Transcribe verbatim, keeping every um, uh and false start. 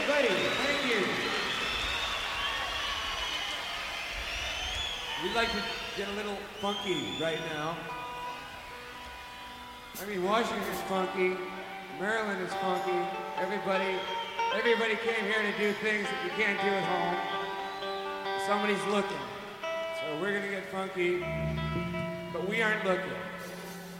everybody. Thank you. We'd like to get a little funky right now. I mean, Washington's funky, Maryland is funky. Everybody, everybody came here to do things that you can't do at home. Somebody's looking. So we're gonna get funky, but we aren't looking.